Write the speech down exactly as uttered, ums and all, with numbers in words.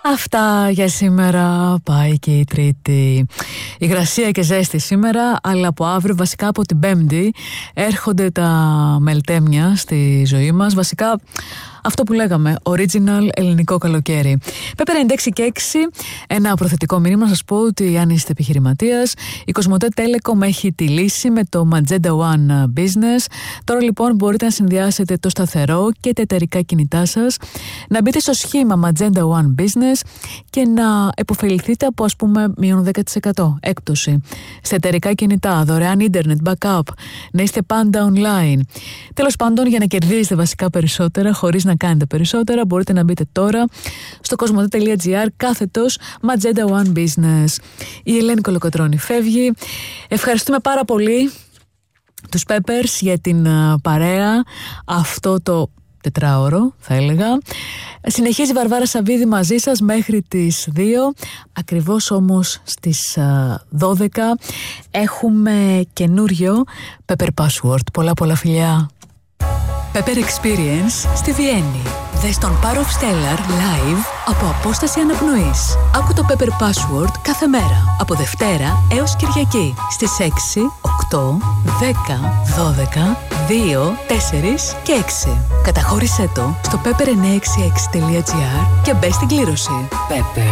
Αυτά για σήμερα. Πάει και η Τρίτη. Υγρασία και ζέστη σήμερα, αλλά από αύριο, βασικά από την Πέμπτη, έρχονται τα μελτέμια στη ζωή μας. Βασικά αυτό που λέγαμε, original ελληνικό καλοκαίρι. Πέπερ ενενήντα έξι και έξι, ένα προθετικό μήνυμα. Σας πω ότι αν είστε επιχειρηματίας, η Κοσμοτέ Telecom έχει τη λύση με το Magenta One Business. Τώρα λοιπόν μπορείτε να συνδυάσετε το σταθερό και τα εταιρικά κινητά σας, να μπείτε στο σχήμα Magenta One Business και να επωφεληθείτε από, ας πούμε, μείον δέκα τοις εκατό έκπτωση στα εταιρικά κινητά, δωρεάν ίντερνετ, backup, να είστε πάντα online. Τέλος πάντων, για να κερδίσετε βασικά περισσότερα χωρίς να να κάνετε περισσότερα, μπορείτε να μπείτε τώρα στο κοσμοτέ.gr κάθετος Magenta One Business. Η Ελένη Κολοκοτρώνη φεύγει. Ευχαριστούμε πάρα πολύ τους Peppers για την παρέα αυτό το τετράωρο, θα έλεγα. Συνεχίζει η Βαρβάρα Σαββίδη μαζί σας μέχρι τις δύο. Ακριβώς όμως στις δώδεκα έχουμε καινούριο Pepper Password. Πολλά πολλά φιλιά. Pepper Experience στη Βιέννη. Δες τον Power of Stellar live από απόσταση αναπνοής. Άκου το Pepper Password κάθε μέρα, από Δευτέρα έως Κυριακή, στις έξι, οκτώ, δέκα, δώδεκα, δύο, τέσσερα και έξι. Καταχώρησέ το στο pepper εννιακόσια εξήντα έξι τελεία gr και μπες στην κλήρωση. Pepper.